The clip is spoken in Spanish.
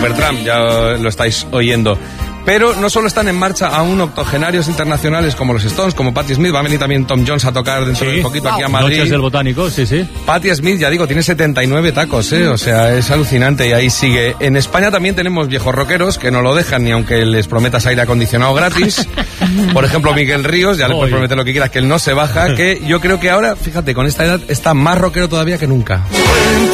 Supertramp, ya lo estáis oyendo. Pero no solo están en marcha aún octogenarios internacionales como los Stones, como Patti Smith, va a venir también Tom Jones a tocar dentro de un poquito aquí a Madrid. Noches del Botánico, sí. Patti Smith, ya digo, tiene 79 tacos, o sea, es alucinante y ahí sigue. En España también tenemos viejos rockeros que no lo dejan ni aunque les prometas aire acondicionado gratis. Por ejemplo, Miguel Ríos, ya le puedes prometer lo que quieras, que él no se baja, que yo creo que ahora, fíjate, con esta edad está más rockero todavía que nunca.